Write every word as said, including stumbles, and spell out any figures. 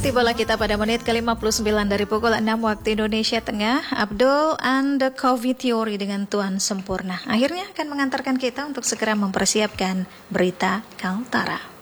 Mengisi bola kita pada menit ke lima puluh sembilan dari pukul enam waktu Indonesia Tengah, Abdul and the Covid Theory dengan Tuan Sempurna akhirnya akan mengantarkan kita untuk segera mempersiapkan berita Kaltara.